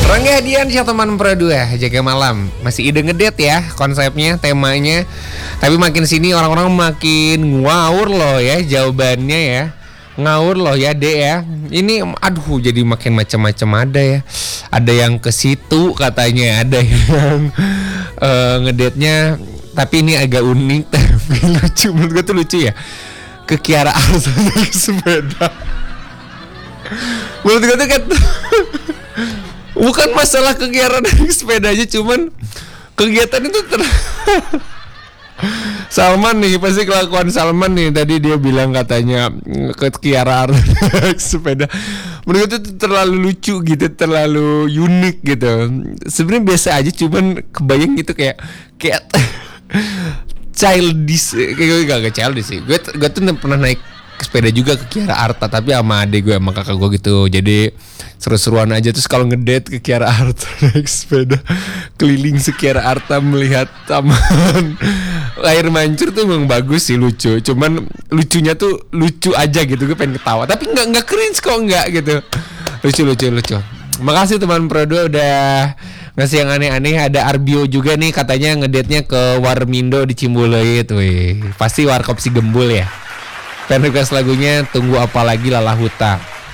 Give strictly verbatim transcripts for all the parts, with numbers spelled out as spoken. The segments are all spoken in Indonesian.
Rangga Hadiansyah teman Pro dua, jaga malam. Masih ide ngedate ya konsepnya, temanya. Tapi makin sini orang-orang makin ngawur loh ya jawabannya ya. Ngawur loh ya dek ya. Ini aduh jadi makin macam-macam ada ya. Ada yang ke situ katanya, ada yang uh, ngedate-nya tapi ini agak unik tapi lucu. Menurut gue tuh lucu ya. Ke Kiara Arsa naik sepeda. Menurut gue tuh kan bukan masalah kegiatan naik sepeda aja, cuman kegiatan itu ter... Salman nih, pasti kelakuan Salman nih. Tadi dia bilang katanya ke Kiara naik sepeda. Menurut itu terlalu lucu gitu, terlalu unik gitu. Sebenarnya biasa aja, cuman kebayang gitu kayak kayak childish. Kayak gak, gak childish sih. Gue gue tuh pernah naik sepeda juga ke Kiara Arta, tapi sama adek gue sama kakak gue gitu. Jadi seru-seruan aja. Terus kalau ngedate ke Kiara Arta naik sepeda keliling sekiara Arta melihat taman air mancur tuh emang bagus sih, lucu. Cuman lucunya tuh lucu aja gitu, gue pengen ketawa. Tapi nggak nggak cringe kok, nggak gitu. Lucu lucu lucu. Makasih teman Pro dua udah ngasih yang aneh-aneh. Ada Arbio juga nih katanya ngedate-nya ke Warmindo di Cimbuluit. Wih, pasti Warkop si Gembul ya. Pengen request lagunya Tunggu Apa Lagi Lala Huta.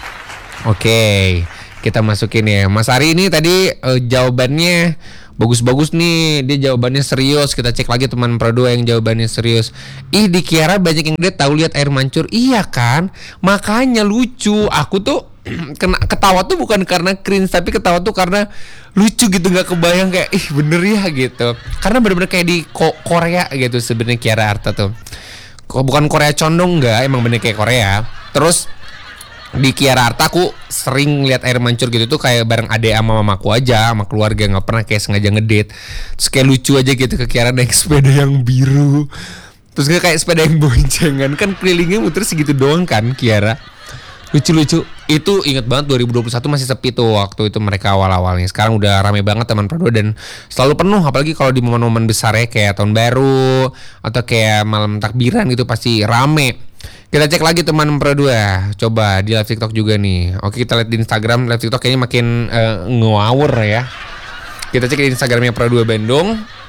Oke, kita masukin ya. Mas Ari ini tadi uh, jawabannya bagus-bagus nih. Dia jawabannya serius. Kita cek lagi teman Pro dua yang jawabannya serius. Ih, di Kiara banyak yang dia tahu lihat air mancur. Iya kan? Makanya lucu. Aku tuh kena ketawa tuh bukan karena cringe, tapi ketawa tuh karena lucu gitu, nggak kebayang kayak ih bener ya gitu. Karena bener-bener kayak di Ko- Korea gitu sebenarnya Kiara Arta tuh. Kok bukan Korea condong, enggak, emang bener kayak Korea. Terus di Kiara Arta aku sering lihat air mancur gitu tuh kayak bareng adek sama mamaku aja, sama keluarga, nggak pernah kayak sengaja ngedate. Terus kayak lucu aja gitu ke Kiara naik sepeda yang biru. Terus kayak sepeda yang boncengan, kan kelilingnya muter segitu doang kan Kiara. Lucu-lucu. Itu inget banget dua ribu dua puluh satu masih sepi tuh waktu itu mereka awal-awalnya. Sekarang udah rame banget teman Pro dua dan selalu penuh, apalagi kalau di momen-momen besar ya kayak tahun baru atau kayak malam takbiran gitu pasti rame. Kita cek lagi teman Pro dua. Coba di live TikTok juga nih. Oke, kita lihat di Instagram live TikTok kayaknya makin uh, ngawur ya. Kita cek di Instagramnya Pro dua Bandung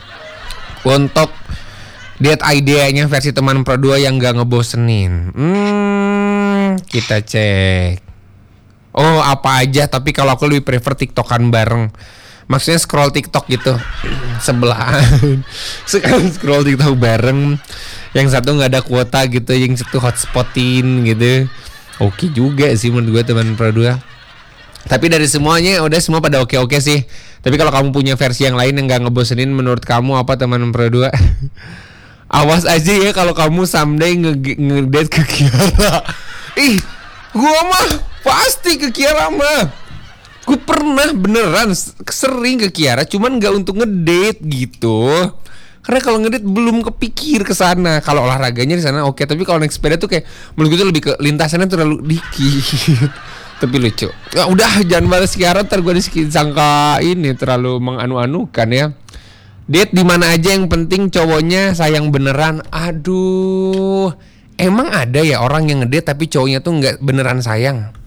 untuk lihat idenya versi teman Pro dua yang gak ngebosenin. Hmm, kita cek. Oh, apa aja, tapi kalau aku lebih prefer TikTokan bareng. Maksudnya scroll TikTok gitu sebelahan. Sekarang scroll TikTok bareng. Yang satu nggak ada kuota gitu, yang satu hotspotin gitu. Oke juga sih menurut gue teman Pro dua. Tapi dari semuanya udah semua pada oke-oke sih. Tapi kalau kamu punya versi yang lain yang nggak ngebosenin, menurut kamu apa teman Pro dua? Awas aja ya kalau kamu someday ngedate ke Kiara. Ih, gua mah pasti ke Kiara mah. Gue pernah beneran sering ke Kiara, cuman nggak untuk ngedate gitu. Karena kalau ngedate belum kepikir ke sana. Kalau olahraganya di sana oke, tapi kalau naik sepeda tuh kayak menurut gue tuh lebih ke lintasannya terlalu dikit. Tapi lucu. Ya udah jangan balas Kiara, ntar gue disangka ini terlalu menganu-anukan ya. Date di mana aja yang penting cowoknya sayang beneran. Aduh, emang ada ya orang yang ngedate tapi cowoknya tuh nggak beneran sayang?